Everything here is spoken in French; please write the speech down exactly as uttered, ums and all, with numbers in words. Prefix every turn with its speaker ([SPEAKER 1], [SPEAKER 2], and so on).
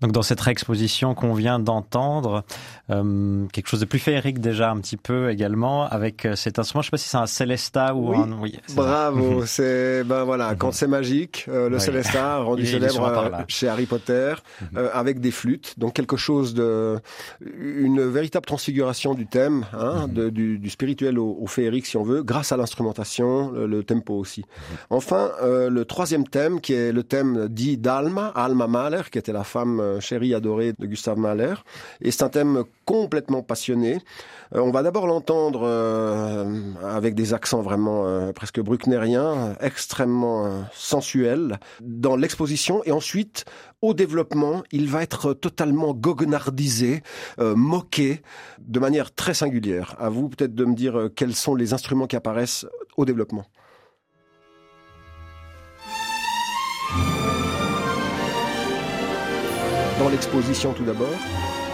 [SPEAKER 1] Donc dans cette réexposition qu'on vient d'entendre, euh, quelque chose de plus féerique déjà un petit peu également avec cet instrument. Je ne sais pas si c'est un Célesta ou
[SPEAKER 2] oui.
[SPEAKER 1] un... Oui, c'est
[SPEAKER 2] bravo.
[SPEAKER 1] Ça.
[SPEAKER 2] c'est ben voilà, quand c'est magique, euh, le oui. Célesta rendu célèbre euh, chez Harry Potter mm-hmm. euh, avec des flûtes. Donc quelque chose de, une véritable transfiguration du thème, hein, mm-hmm. de, du, du spirituel au, au féerique si on veut, grâce à l'instrumentation, le, le tempo aussi. Mm-hmm. Enfin, euh, le troisième thème qui est le thème dit d'Alma, Alma Mahler, qui était la femme chérie adorée de Gustav Mahler, et c'est un thème complètement passionné. Euh, on va d'abord l'entendre euh, avec des accents vraiment euh, presque brucknériens, extrêmement euh, sensuels dans l'exposition, et ensuite au développement, il va être totalement goguenardisé, euh, moqué, de manière très singulière. À vous peut-être de me dire euh, quels sont les instruments qui apparaissent au développement. Dans l'exposition tout d'abord.